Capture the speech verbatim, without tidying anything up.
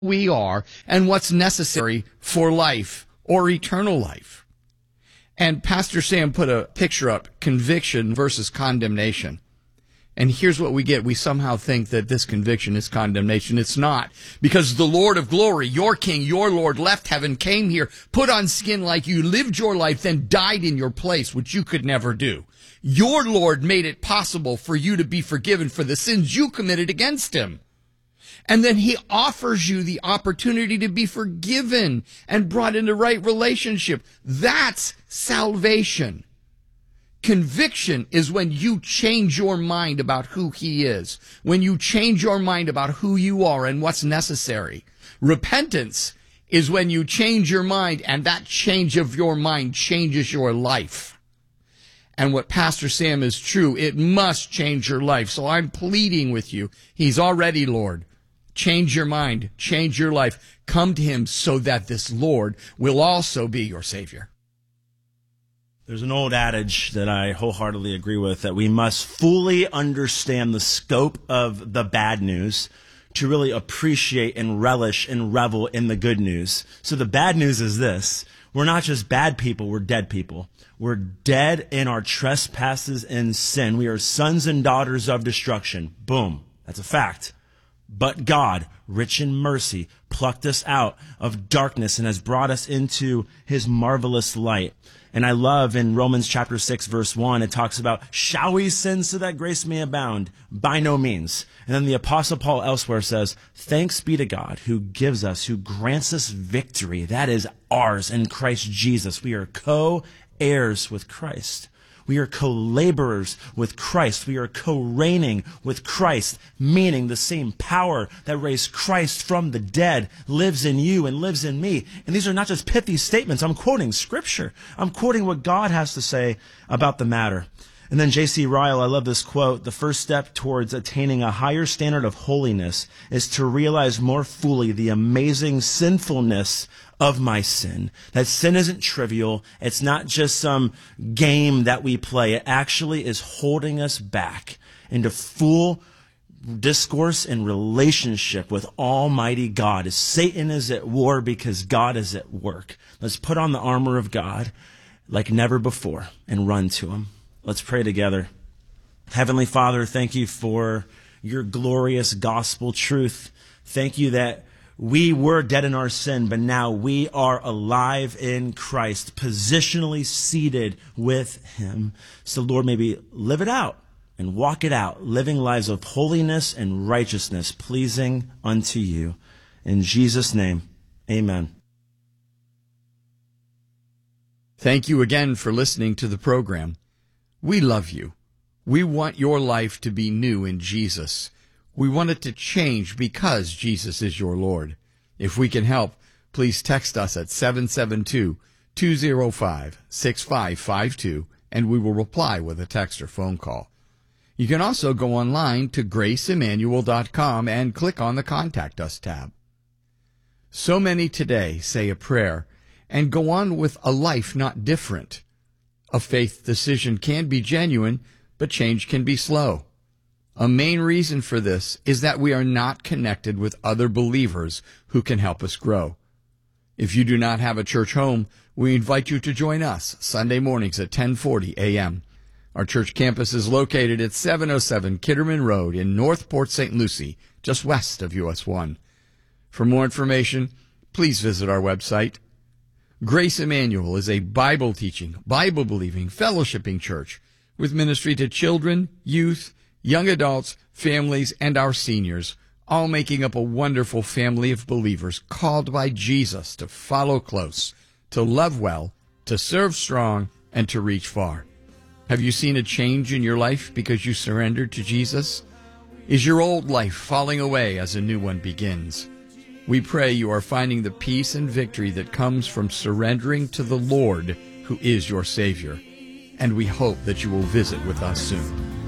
we are and what's necessary for life or eternal life. And Pastor Sam put a picture up, conviction versus condemnation. And here's what we get. We somehow think that this conviction is condemnation. It's not. Because the Lord of glory, your King, your Lord, left heaven, came here, put on skin like you, lived your life, then died in your place, which you could never do. Your Lord made it possible for you to be forgiven for the sins you committed against him. And then he offers you the opportunity to be forgiven and brought into right relationship. That's salvation. Conviction is when you change your mind about who he is, when you change your mind about who you are and what's necessary. Repentance is when you change your mind, and that change of your mind changes your life. And what Pastor Sam is true, it must change your life. So I'm pleading with you. He's already Lord. Change your mind, change your life. Come to him so that this Lord will also be your Savior. There's an old adage that I wholeheartedly agree with, that we must fully understand the scope of the bad news to really appreciate and relish and revel in the good news. So the bad news is this: we're not just bad people, we're dead people. We're dead in our trespasses and sin. We are sons and daughters of destruction. Boom. That's a fact. But God, rich in mercy, plucked us out of darkness and has brought us into his marvelous light. And I love in Romans chapter six, verse one, it talks about, shall we sin so that grace may abound? By no means. And then the Apostle Paul elsewhere says, thanks be to God who gives us, who grants us victory. That is ours in Christ Jesus. We are co-heirs with Christ. We are co-laborers with Christ. We are co-reigning with Christ, meaning the same power that raised Christ from the dead lives in you and lives in me. And these are not just pithy statements. I'm quoting Scripture. I'm quoting what God has to say about the matter. And then J C Ryle, I love this quote, the first step towards attaining a higher standard of holiness is to realize more fully the amazing sinfulness of my sin. That sin isn't trivial. It's not just some game that we play. It actually is holding us back into full discourse and relationship with Almighty God. As Satan is at war because God is at work. Let's put on the armor of God like never before and run to him. Let's pray together. Heavenly Father, thank you for your glorious gospel truth. Thank you that we were dead in our sin, but now we are alive in Christ, positionally seated with him. So, Lord, maybe live it out and walk it out, living lives of holiness and righteousness, pleasing unto you. In Jesus' name, amen. Thank you again for listening to the program. We love you. We want your life to be new in Jesus. We want it to change because Jesus is your Lord. If we can help, please text us at seven seven two, two zero five, six five five two, and we will reply with a text or phone call. You can also go online to grace emmanuel dot com and click on the Contact Us tab. So many today say a prayer and go on with a life not different. A faith decision can be genuine, but change can be slow. A main reason for this is that we are not connected with other believers who can help us grow. If you do not have a church home, we invite you to join us Sunday mornings at ten forty a.m. Our church campus is located at seven oh seven Kitterman Road in North Port Saint Lucie, just west of U S one. For more information, please visit our website. Grace Emmanuel is a Bible-teaching, Bible-believing, fellowshipping church with ministry to children, youth, young adults, families, and our seniors, all making up a wonderful family of believers called by Jesus to follow close, to love well, to serve strong, and to reach far. Have you seen a change in your life because you surrendered to Jesus? Is your old life falling away as a new one begins? We pray you are finding the peace and victory that comes from surrendering to the Lord who is your Savior. And we hope that you will visit with us soon.